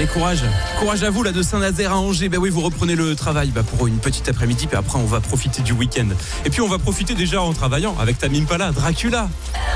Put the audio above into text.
Allez, courage à vous là de Saint-Nazaire à Angers. Oui, vous reprenez le travail pour une petite après-midi, puis après on va profiter du week-end. Et puis on va profiter déjà en travaillant avec Tame Impala, Dracula.